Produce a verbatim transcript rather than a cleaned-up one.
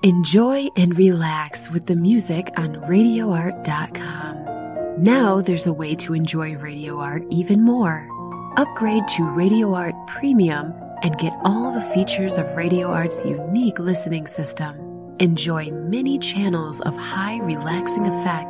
Enjoy and relax with the music on radio art dot com. Now there's a way to enjoy Radio Art even more. Upgrade to Radio Art Premium and get all the features of Radio Art's unique listening system. Enjoy many channels of high relaxing effects